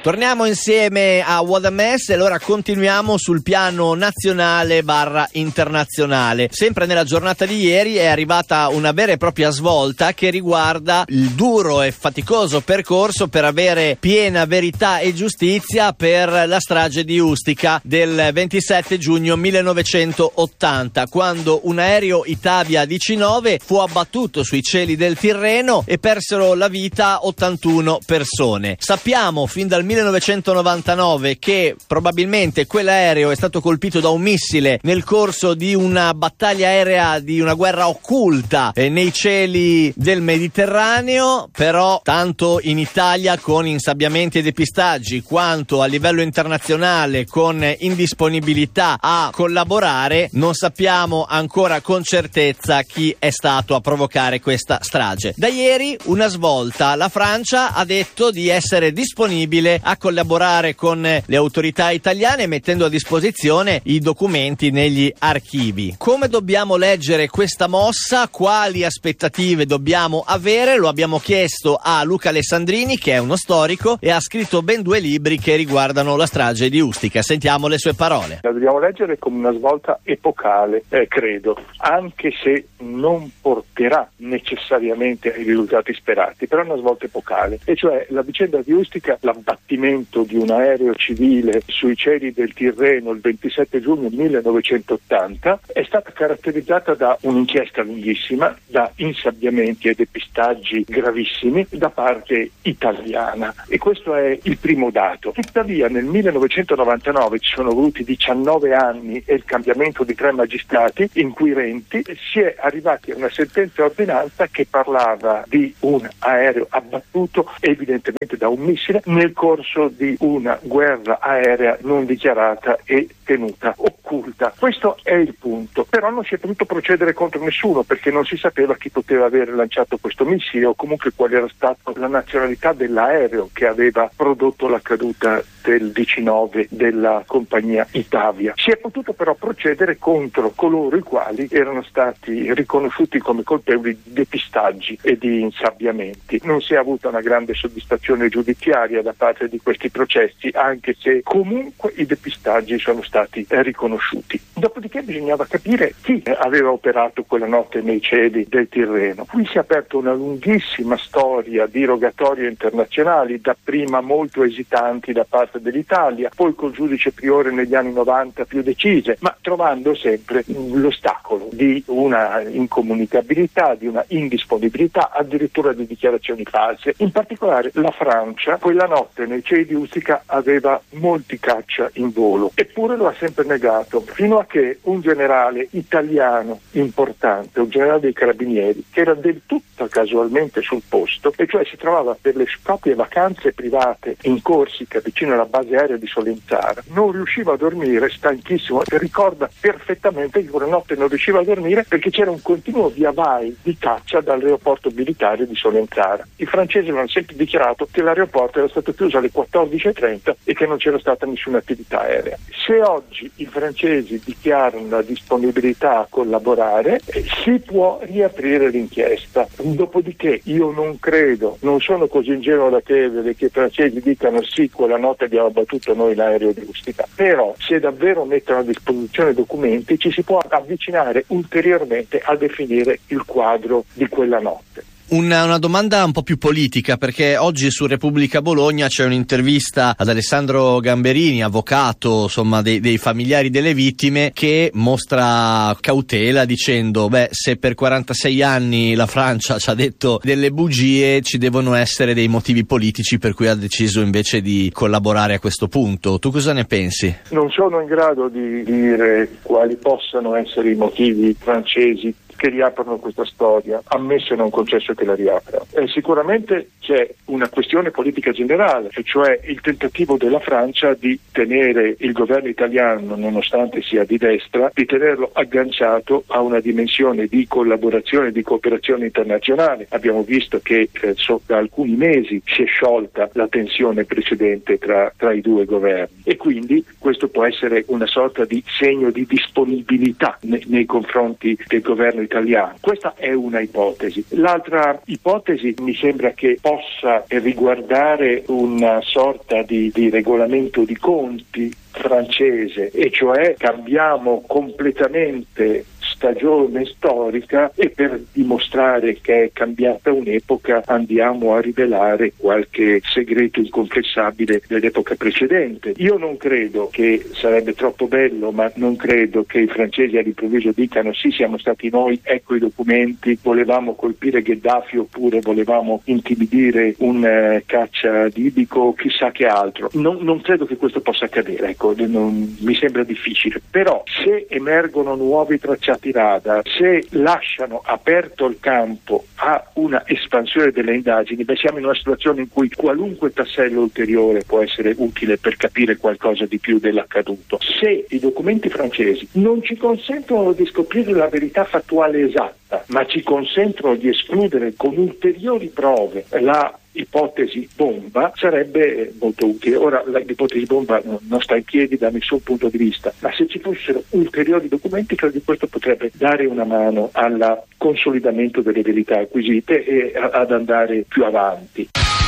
Torniamo insieme a What a Mess e allora continuiamo sul piano nazionale / internazionale. Sempre nella giornata di ieri è arrivata una vera e propria svolta che riguarda il duro e faticoso percorso per avere piena verità e giustizia per la strage di Ustica del 27 giugno 1980, quando un aereo Itavia DC-9 fu abbattuto sui cieli del Tirreno e persero la vita 81 persone. Sappiamo fin dal 1999 che probabilmente quell'aereo è stato colpito da un missile nel corso di una battaglia aerea, di una guerra occulta nei cieli del Mediterraneo, però tanto in Italia con insabbiamenti e depistaggi quanto a livello internazionale con indisponibilità a collaborare non sappiamo ancora con certezza chi è stato a provocare questa strage. Da ieri una svolta, la Francia ha detto di essere disponibile a collaborare con le autorità italiane mettendo a disposizione i documenti negli archivi. Come dobbiamo leggere questa mossa? Quali aspettative dobbiamo avere? Lo abbiamo chiesto a Luca Alessandrini, che è uno storico e ha scritto ben 2 libri che riguardano la strage di Ustica. Sentiamo le sue parole. La dobbiamo leggere come una svolta epocale, credo, anche se non porterà necessariamente ai risultati sperati, però è una svolta epocale, e cioè la vicenda di Ustica, l'abbattimento di un aereo civile sui cieli del Tirreno il 27 giugno 1980 è stata caratterizzata da un'inchiesta lunghissima, da insabbiamenti e depistaggi gravissimi da parte italiana, e questo è il primo dato. Tuttavia nel 1999 ci sono voluti 19 anni e il cambiamento di 3 magistrati inquirenti, si è arrivati a una sentenza ordinanza che parlava di un aereo abbattuto evidentemente da un missile nel corso di una guerra aerea non dichiarata e tenuta occulta. Questo è il punto, però non si è potuto procedere contro nessuno perché non si sapeva chi poteva aver lanciato questo missile o comunque quale era stata la nazionalità dell'aereo che aveva prodotto la caduta del DC-9 della compagnia Itavia. Si è potuto però procedere contro coloro i quali erano stati riconosciuti come colpevoli di depistaggi e di insabbiamenti. Non si è avuta una grande soddisfazione giudiziaria da parte di questi processi, anche se comunque i depistaggi sono stati riconosciuti. Dopodiché bisognava capire chi aveva operato quella notte nei cieli del Tirreno. Qui si è aperta una lunghissima storia di rogatorie internazionali, dapprima molto esitanti da parte dell'Italia, poi col giudice Priore negli anni 90 più decise, ma trovando sempre l'ostacolo di una incomunicabilità, di una indisponibilità, addirittura di dichiarazioni false. In particolare la Francia quella notte nei cieli di Ustica aveva molti caccia in volo, eppure lo ha sempre negato, fino a che un generale italiano importante, un generale dei carabinieri, che era del tutto casualmente sul posto, e cioè si trovava per le proprie vacanze private in Corsica vicino alla base aerea di Solenzara, non riusciva a dormire, stanchissimo, e ricorda perfettamente che quella notte non riusciva a dormire perché c'era un continuo via vai di caccia dall'aeroporto militare di Solenzara. I francesi avevano sempre dichiarato che l'aeroporto era stato chiuso alle 14:30 e che non c'era stata nessuna attività aerea. Se oggi i francesi dichiarano la disponibilità a collaborare, si può riaprire l'inchiesta. Dopodiché io non credo, non sono così ingenuo da credere che i francesi dicano sì, quella notte abbiamo abbattuto noi l'aereo di Ustica, però se davvero mettono a disposizione documenti ci si può avvicinare ulteriormente a definire il quadro di quella notte. Una domanda un po' più politica, perché oggi su Repubblica Bologna c'è un'intervista ad Alessandro Gamberini, avvocato insomma dei familiari delle vittime, che mostra cautela dicendo se per 46 anni la Francia ci ha detto delle bugie, ci devono essere dei motivi politici per cui ha deciso invece di collaborare a questo punto. Tu cosa ne pensi? Non sono in grado di dire quali possano essere i motivi francesi che riaprono questa storia, ammesso e non concesso che la riaprano. Sicuramente c'è una questione politica generale, e cioè il tentativo della Francia di tenere il governo italiano, nonostante sia di destra, di tenerlo agganciato a una dimensione di collaborazione e di cooperazione internazionale. Abbiamo visto che da alcuni mesi si è sciolta la tensione precedente tra i due governi, e quindi questo può essere una sorta di segno di disponibilità nei confronti del governo italiano. Questa è una ipotesi. L'altra ipotesi mi sembra che possa riguardare una sorta di regolamento di conti francese, e cioè cambiamo completamente stagione storica e per dimostrare che è cambiata un'epoca andiamo a rivelare qualche segreto inconfessabile dell'epoca precedente. Io non credo che sarebbe troppo bello, ma non credo che i francesi all'improvviso dicano sì, siamo stati noi, ecco i documenti, volevamo colpire Gheddafi oppure volevamo intimidire un caccia libico, chissà che altro. Non credo che questo possa accadere, ecco, mi sembra difficile. Però se emergono nuovi tracciati radar, se lasciano aperto il campo a una espansione delle indagini, siamo in una situazione in cui qualunque tassello ulteriore può essere utile per capire qualcosa di più dell'accaduto. Se i documenti francesi non ci consentono di scoprire la verità fattuale esatta, ma ci consentono di escludere con ulteriori prove la ipotesi bomba, sarebbe molto utile. Ora l'ipotesi bomba non sta in piedi da nessun punto di vista, ma se ci fossero ulteriori documenti credo che questo potrebbe dare una mano al consolidamento delle verità acquisite e ad andare più avanti.